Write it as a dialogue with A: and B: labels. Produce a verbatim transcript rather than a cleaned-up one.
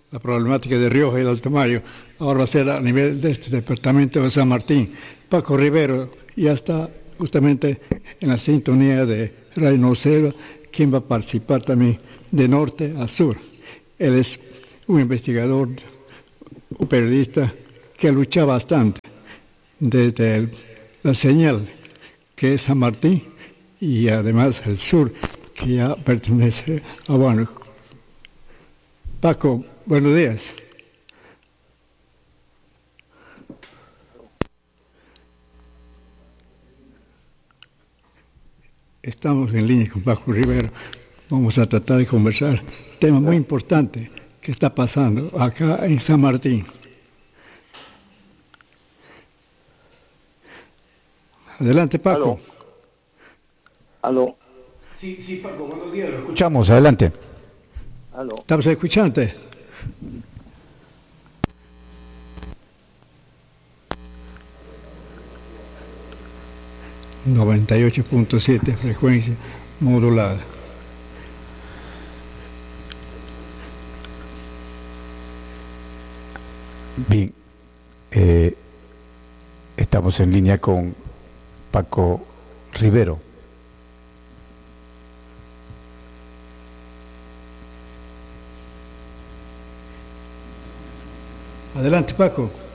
A: la problemática de Rioja y el Alto Mayo. Ahora va a ser a nivel de este departamento de San Martín. Paco Rivero ya está justamente en la sintonía de Radio No Selva, quien va a participar también de norte a sur. Él es un investigador, un periodista que lucha bastante desde el, la señal que es San Martín y además el sur, que ya pertenece a Huánuco. Paco, buenos días. Estamos en línea con Paco Rivero. Vamos a tratar de conversar. Tema muy importante que está pasando acá en San Martín. Adelante, Paco.
B: Aló. Aló.
A: Sí, sí, Paco, buenos días. Lo escuchamos, adelante.
B: Aló.
A: ¿Estamos escuchando? noventa y ocho punto siete, frecuencia modulada.
C: Bien, eh, estamos en línea con Paco Rivero.
A: Adelante, Paco.